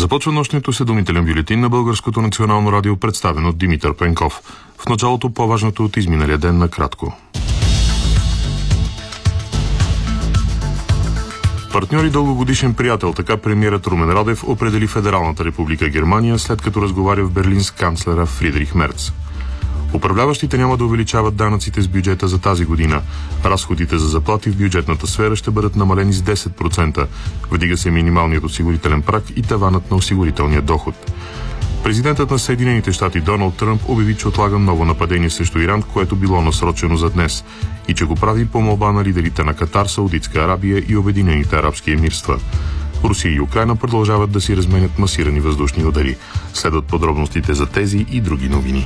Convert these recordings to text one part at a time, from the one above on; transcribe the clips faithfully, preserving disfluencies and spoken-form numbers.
Започва нощният осведомителен бюлетин на Българското национално радио, представен от Димитър Пенков. В началото по-важното от изминалия ден накратко. Партньор и дългогодишен приятел, така премиерът Румен Радев определи Федералната република Германия, след като разговаря в Берлин с канцлера Фридрих Мерц. Управляващите няма да увеличават данъците с бюджета за тази година. Разходите за заплати в бюджетната сфера ще бъдат намалени с десет процента. Вдига се минималният осигурителен праг и таванът на осигурителния доход. Президентът на Съединените щати Доналд Тръмп обяви, че отлага ново нападение срещу Иран, което било насрочено за днес, и че го прави по молба на лидерите на Катар, Саудитска Арабия и Обединените арабски емирства. Русия и Украйна продължават да си разменят масирани въздушни удари. Следват подробностите за тези и други новини.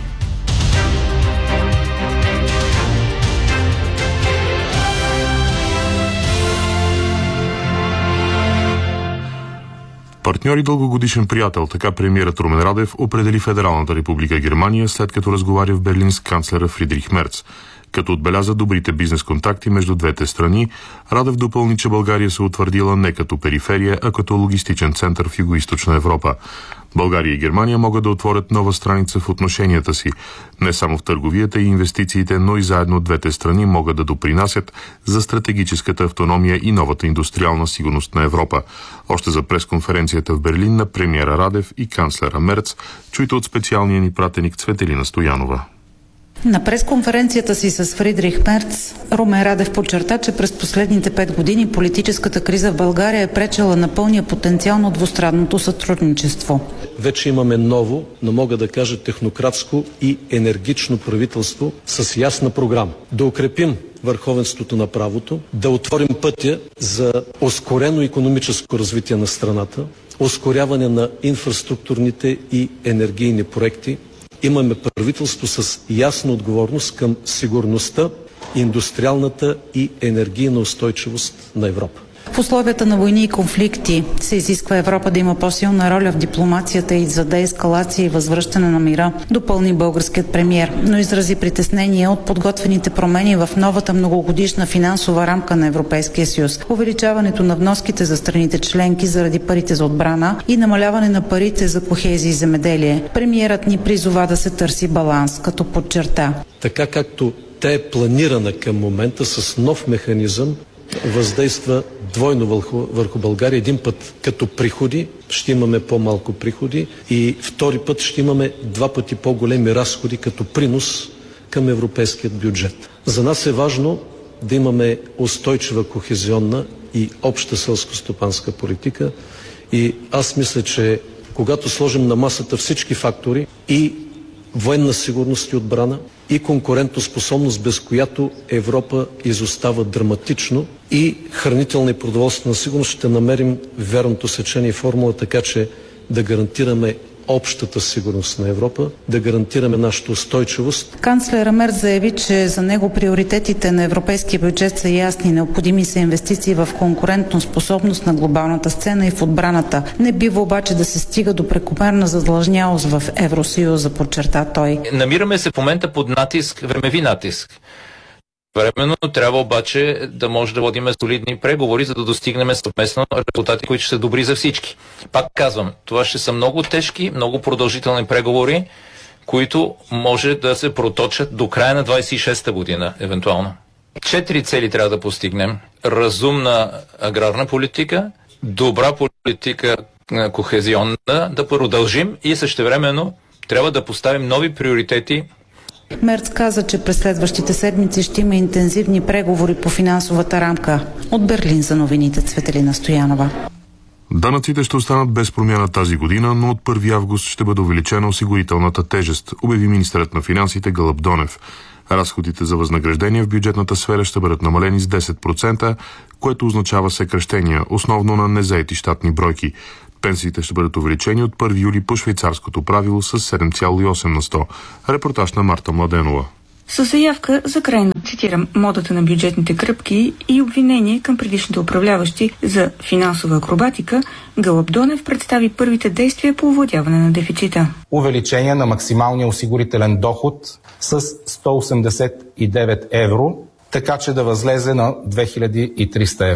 Партньор и дългогодишен приятел, така премиерът Румен Радев определи Федералната република Германия, след като разговаря в Берлин с канцлера Фридрих Мерц. Като отбеляза добрите бизнес контакти между двете страни, Радев допълни, че България се утвърдила не като периферия, а като логистичен център в Югоизточна Европа. България и Германия могат да отворят нова страница в отношенията си. Не само в търговията и инвестициите, но и заедно двете страни могат да допринасят за стратегическата автономия и новата индустриална сигурност на Европа. Още за пресконференцията в Берлин на премиера Радев и канцлера Мерц, чуйте от специалния ни пратеник Цветелина Стоянова. На пресконференцията си с Фридрих Мерц, Румен Радев подчерта, че през последните пет години политическата криза в България е пречела на пълния потенциал на двустранното сътрудничество. Вече имаме ново, но мога да кажа технократско и енергично правителство с ясна програма. Да укрепим върховенството на правото, да отворим пътя за ускорено икономическо развитие на страната, ускоряване на инфраструктурните и енергийни проекти. Имаме правителство с ясна отговорност към сигурността, индустриалната и енергийна устойчивост на Европа. В условията на войни и конфликти се изисква Европа да има по-силна роля в дипломацията и за деескалация и възвръщане на мира, допълни българският премиер, но изрази притеснение от подготвените промени в новата многогодишна финансова рамка на Европейския съюз, увеличаването на вноските за страните членки заради парите за отбрана и намаляване на парите за кохезия и земеделие. Премиерът ни призова да се търси баланс, като подчерта. Така както тя е планирана към момента с нов механизъм, въздейства двойно върху, върху България. Един път като приходи ще имаме по-малко приходи и втори път ще имаме два пъти по-големи разходи като принос към европейският бюджет. За нас е важно да имаме устойчива кохезионна и обща селско-стопанска политика и аз мисля, че когато сложим на масата всички фактори и военна сигурност и отбрана, и конкурентоспособност, без която Европа изостава драматично, и хранителна и продоволствена сигурност, ще намерим верното сечение и формула, така че да гарантираме общата сигурност на Европа, да гарантираме нашата устойчивост. Канцлер Мерц заяви, че за него приоритетите на европейския бюджет са ясни. Необходими са инвестиции в конкурентно способност на глобалната сцена и в отбраната. Не бива обаче да се стига до прекомерна задлъжнялост в Евросъюза, подчерта той. Намираме се в момента под натиск, времеви натиск. Временно трябва обаче да може да водим солидни преговори, за да достигнем съвместно резултати, които ще са добри за всички. Пак казвам, това ще са много тежки, много продължителни преговори, които може да се проточат до края на двадесет и шеста година, евентуално. Четири цели трябва да постигнем. Разумна аграрна политика, добра политика кохезионна, да продължим и същевременно трябва да поставим нови приоритети. Мерц каза, че през следващите седмици ще има интензивни преговори по финансовата рамка. От Берлин за новините Цветелина Стоянова. Данъците ще останат без промяна тази година, но от първи август ще бъде увеличена осигурителната тежест, обяви министърът на финансите Гълъб Донев. Разходите за възнаграждение в бюджетната сфера ще бъдат намалени с десет процента, което означава съкращения, основно на незаети щатни бройки. Пенсиите ще бъдат увеличени от първи юли по швейцарското правило с седем цяло и осем на сто. Репортаж на Марта Младенова. Със заявка за край на, цитирам, модата на бюджетните кръпки и обвинение към предишните управляващи за финансова акробатика, Гълъб Донев представи първите действия по овладяване на дефицита. Увеличение на максималния осигурителен доход с сто осемдесет и девет евро, така че да възлезе на две хиляди и триста евро.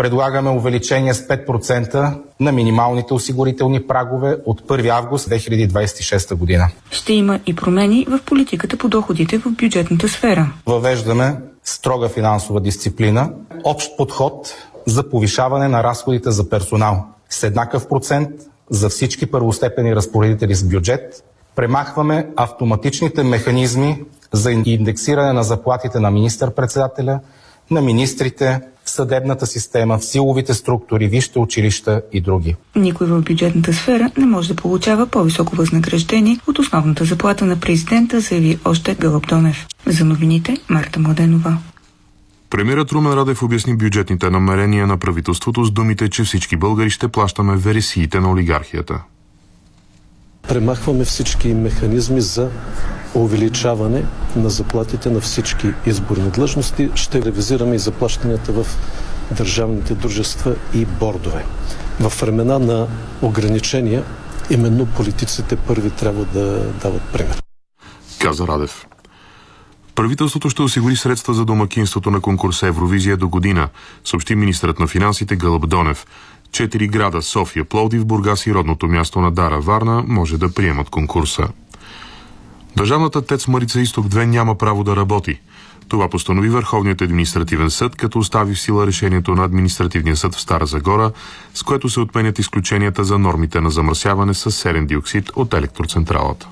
Предлагаме увеличение с пет процента на минималните осигурителни прагове от първи август две хиляди двадесет и шеста година. Ще има и промени в политиката по доходите в бюджетната сфера. Въвеждаме строга финансова дисциплина, общ подход за повишаване на разходите за персонал с еднакъв процент за всички първостепенни разпоредители с бюджет. Премахваме автоматичните механизми за индексиране на заплатите на министър-председателя, на министрите, в съдебната система, в силовите структури, висшите училища и други. Никой в бюджетната сфера не може да получава по-високо възнаграждение от основната заплата на президента, заяви още Гълъб Донев. За новините Марта Младенова. Премиерът Румен Радев обясни бюджетните намерения на правителството с думите, че всички българи ще плащаме вересиите на олигархията. Премахваме всички механизми за увеличаване на заплатите на всички изборни длъжности. Ще ревизираме и заплащанията в държавните дружества и бордове. В времена на ограничения именно политиците първи трябва да дават пример. Каза Радев. Правителството ще осигури средства за домакинството на конкурса Евровизия до година, съобщи министърът на финансите Гълъб Донев. Четири града – София, Пловдив, Бургас и родното място на Дара, Варна, може да приемат конкурса. Държавната ТЕЦ Марица Изток две няма право да работи. Това постанови Върховният административен съд, като остави в сила решението на Административния съд в Стара Загора, с което се отменят изключенията за нормите на замърсяване с серен диоксид от електроцентралата.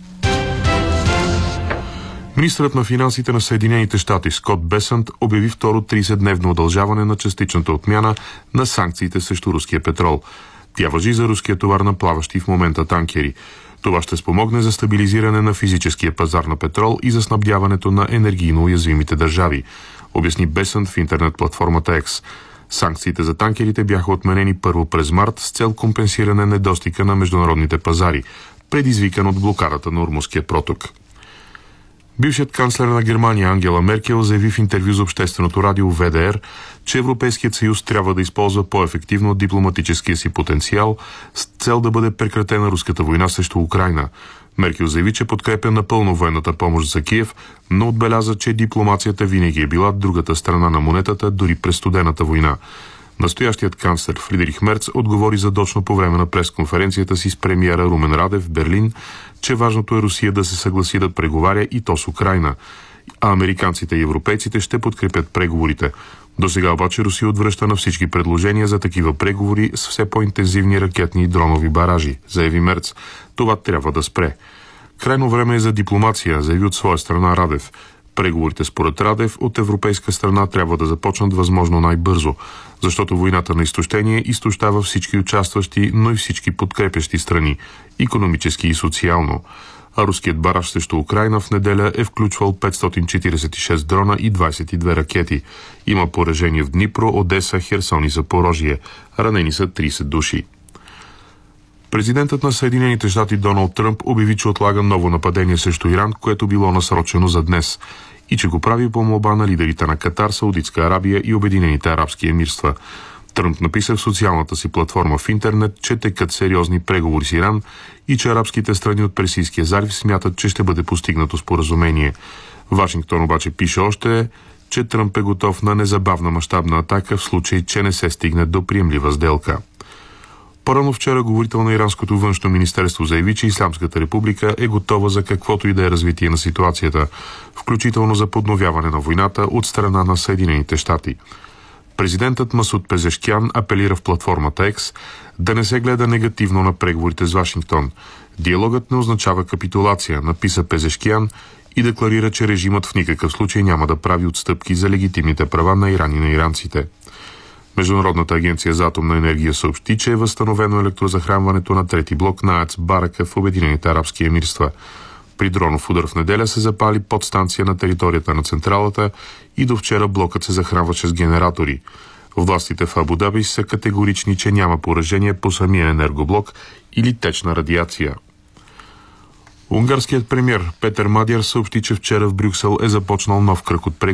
Министърът на финансите на Съединените щати Скот Бесънт обяви второ тридесетдневно удължаване на частичната отмяна на санкциите срещу руския петрол. Тя важи за руския товар на плаващи в момента танкери. Това ще спомогне за стабилизиране на физическия пазар на петрол и за снабдяването на енергийно уязвимите държави, обясни Бесънт в интернет платформата X. Санкциите за танкерите бяха отменени първо през март с цел компенсиране недостига на международните пазари, предизвикан от блокадата на Ормузския проток. Бившият канцлер на Германия Ангела Меркел заяви в интервю за общественото радио В Д Р, че Европейският съюз трябва да използва по-ефективно дипломатическия си потенциал с цел да бъде прекратена руската война срещу Украйна. Меркел заяви, че подкрепя напълно военната помощ за Киев, но отбеляза, че дипломацията винаги е била другата страна на монетата, дори през студената война. Настоящият канцлер Фридрих Мерц отговори задочно по време на пресконференцията си с премиера Румен Радев в Берлин, че важното е Русия да се съгласи да преговаря и то с Украйна, а американците и европейците ще подкрепят преговорите. До сега обаче Русия отвръща на всички предложения за такива преговори с все по-интензивни ракетни и дронови баражи, заяви Мерц. Това трябва да спре. Крайно време е за дипломация, заяви от своя страна Радев. Преговорите според Радев от европейска страна трябва да започнат възможно най-бързо, защото войната на изтощение изтощава всички участващи, но и всички подкрепящи страни, икономически и социално. А руският бараж срещу Украйна в неделя е включвал петстотин четиридесет и шест дрона и двадесет и две ракети. Има поражения в Днипро, Одеса, Херсон и Запорожие. Ранени са тридесет души. Президентът на Съединените щати Доналд Тръмп обяви, че отлага ново нападение срещу Иран, което било насрочено за днес, и че го прави по молба на лидерите на Катар, Саудитска Арабия и Обединените арабски емирства. Тръмп написа в социалната си платформа в интернет, че текат сериозни преговори с Иран и че арабските страни от Персийския залив смятат, че ще бъде постигнато споразумение. Вашингтон обаче пише още, че Тръмп е готов на незабавна мащабна атака в случай, че не се стигне до приемлива сделка. По-рано вчера говорител на иранското външно министерство заяви, че Ислямската република е готова за каквото и да е развитие на ситуацията, включително за подновяване на войната от страна на Съединените щати. Президентът Масуд Пезешкян апелира в платформата X да не се гледа негативно на преговорите с Вашингтон. Диалогът не означава капитулация, написа Пезешкян и декларира, че режимът в никакъв случай няма да прави отстъпки за легитимните права на Иран и на иранците. Международната агенция за атомна енергия съобщи, че е възстановено електрозахранването на трети блок на АЕЦ Барака в Обединените арабски емирства. При дронов удар в неделя се запали подстанция на територията на централата и до вчера блокът се захранваше с генератори. Властите в Абу Даби са категорични, че няма поражение по самия енергоблок или течна радиация. Унгарският премиер Петър Мадяр съобщи, че вчера в Брюксел е започнал нов кръг от преговори